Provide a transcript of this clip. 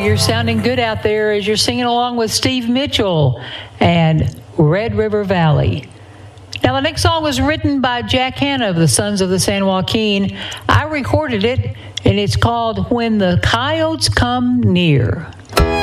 you're sounding good out there as you're singing along with Steve Mitchell and Red River Valley. Now, the next song was written by Jack Hanna of the Sons of the San Joaquin. I recorded it, and it's called When the Coyotes Come Near.